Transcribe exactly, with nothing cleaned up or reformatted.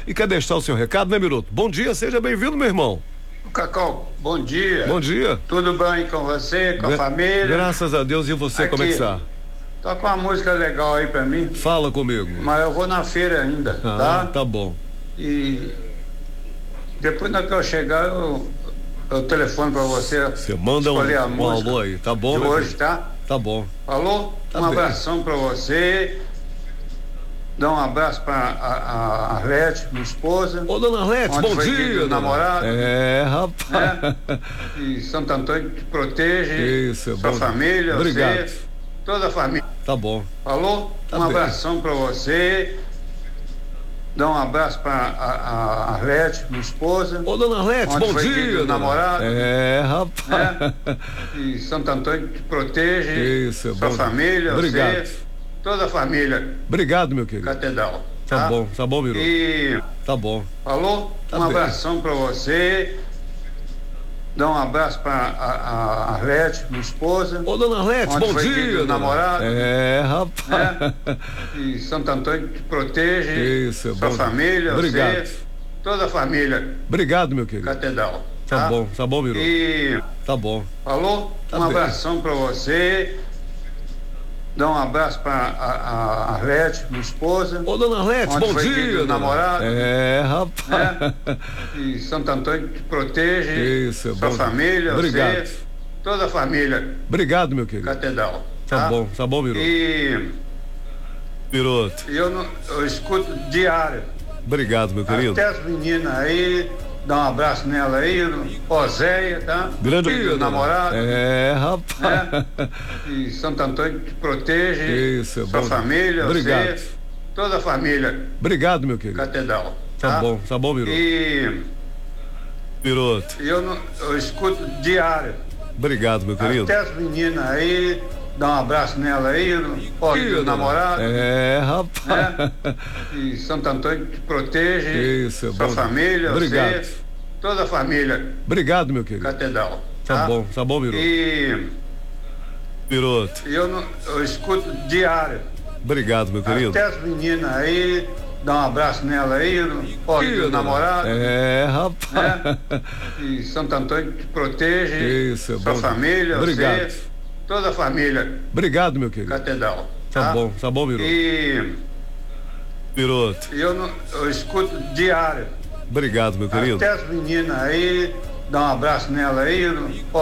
e quer deixar o seu recado, né, Miruto? Bom dia, seja bem-vindo, meu irmão. Cacau, bom dia. Bom dia. Tudo bem com você, com Gra- a família? Graças a Deus, e você, Aqui, como é que está? Toca uma música legal aí pra mim, Fala comigo. mas eu vou na feira ainda, Ah, tá? tá bom. E depois que eu chegar, eu, eu telefono pra você. Você manda um, escolher a um música alô aí, tá bom, de meu hoje, filho? tá? Tá bom. Falou? Tá um bem. abração pra você. Dá um abraço pra a, a Arlete, minha esposa. Ô, dona Arlete, Onde bom foi dia dia. do dona- namorado. É, rapaz. Né? E Santo Antônio te protege. Isso, é sua bom. família, Obrigado. você, toda a família. Tá bom. Falou? Tá um bem. abração pra você. Dá um abraço pra a, a Arlete, minha esposa. Ô, dona Arlete, Onde bom foi dia dia. do dona- namorado. É, rapaz. Né? E Santo Antônio te protege. Isso, é sua bom. família, Obrigado. você, toda a família. Obrigado, meu querido. Catedral. Tá bom, tá bom, Miruto. E Tá bom. falou? Tá um bem. abração pra você. Dá um abraço pra a, a Arlete, minha esposa. Ô, dona Arlete, Onde bom foi dia dia. do dona- namorado. É, rapaz. Né? E Santo Antônio te protege. Isso, é sua bom. família, Obrigado. você, toda a família. Obrigado, meu querido. Catedral. Tá bom, tá bom, Miruto. E Tá bom. falou? Tá um bem. abração pra você. Dá um abraço pra a, a Arlete, minha esposa. Ô, dona Arlete, Onde bom foi dia. dia do dona- namorado. É, rapaz. Né? E Santo Antônio te protege. Isso, é sua bom. família, Obrigado. você, toda a família. Obrigado, meu querido. Catedral. Tá bom, tá bom, Miruto. E Miruto. eu, não, eu escuto diário. Obrigado, meu querido. Até as meninas aí, dá um abraço nela aí, Oséia, tá? Grande Filho do dona- namorado. É, rapaz. Né? E Santo Antônio te protege. Isso, é sua bom. família, Obrigado. você, toda a família. Obrigado, meu querido. Catedral. Tá bom, tá bom, Miruto. E Miruto. eu, não, eu escuto diário. Obrigado, meu querido. Até as meninas aí, dá um abraço nela aí, filho do dona- namorado. É, rapaz. Né? E Santo Antônio te protege. Isso, é sua bom. família, Obrigado. você, toda a família. Obrigado, meu querido. Catedral. Tá bom, tá bom, Miruto. E Miruto. eu, não, eu escuto diário. Obrigado, meu querido. Até as meninas aí, dá um abraço nela aí, filho do dona- namorado. É, rapaz. Né? E Santo Antônio te protege. Isso, é sua bom. família, Obrigado. você, toda a família. Obrigado, meu querido. Catedral. Tá bom, tá bom, Miruto. E Miruto. eu, não, eu escuto diário. Obrigado, meu querido. Até as meninas aí, dá um abraço nela aí,